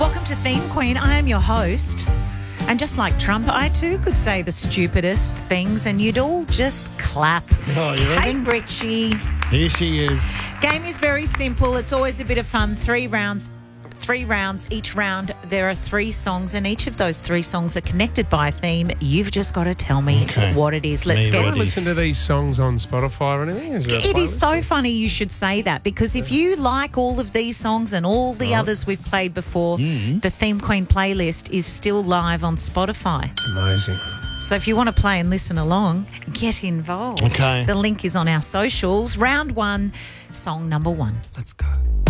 Welcome to Theme Queen. I am your host. And just like Trump, I too could say the stupidest things and you'd all just clap. Oh, you ready? Hey, Richie. Here she is. Game is very simple. It's always a bit of fun. 3 rounds. Each round, there are 3 songs, and each of those 3 songs are connected by a theme. You've just got to tell me what it is. Let's Me go. ready. Listen to these songs on Spotify or anything? Is there a It is playlist? so funny you should say that, because if you like all of these songs and all the others we've played before, the Theme Queen playlist is still live on Spotify. It's amazing. So if you want to play and listen along, get involved. Okay. The link is on our socials. Round 1, song number 1. Let's go.